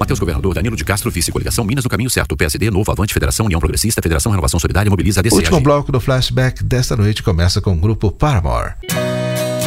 Matheus Governador, Danilo de Castro, Vice Coligação, Minas no caminho certo. PSD, Novo, Avante, Federação, União Progressista, Federação Renovação Solidária, Mobiliza, DC. O último bloco do Flashback desta noite começa com o grupo Paramore.